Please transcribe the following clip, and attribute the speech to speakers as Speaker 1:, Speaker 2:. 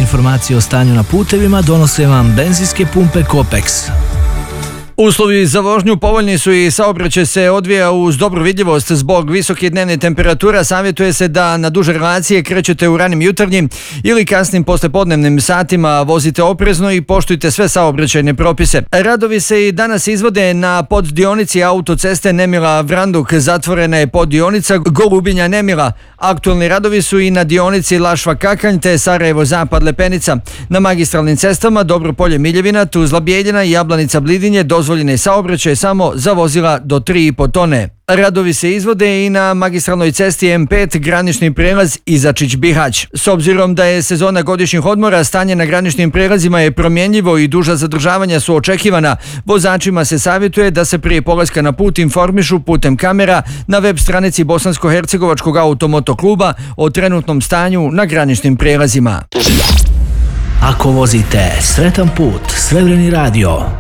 Speaker 1: informacije o stanju na putevima donose vam benzinske pumpe Kopex.
Speaker 2: Uslovi za vožnju povoljni su i saobraćaj se odvija uz dobru vidljivost. Zbog visoke dnevne temperatura savjetuje se da na duže relacije krećete u ranim jutarnjim ili kasnim poslepodnevnim satima, vozite oprezno i poštujte sve saobraćajne propise. Radovi se i danas izvode na poddionici autoceste Nemila-Vranduk, zatvorena je poddionica Golubinja-Nemila. Aktualni radovi su i na dionici Lašva-Kakanj te Sarajevo-Zapad-Lepenica. Na magistralnim cestama Dobropolje-Miljevina, Tuzla-Bijeljina i Jablanica-Blidinje dozvoljene saobraćaj samo za vozila do 3,5 tone. Radovi se izvode i na magistralnoj cesti M5 granični prelaz Izačić-Bihać. S obzirom da je sezona godišnjih odmora, stanje na graničnim prelazima je promjenjivo i duža zadržavanja su očekivana. Vozačima se savjetuje da se prije polaska na put informišu putem kamera na web stranici Bosansko-hercegovačkog automoto kluba o trenutnom stanju na graničnim prelazima.
Speaker 1: Ako vozite, sretan put, Srebreni radio.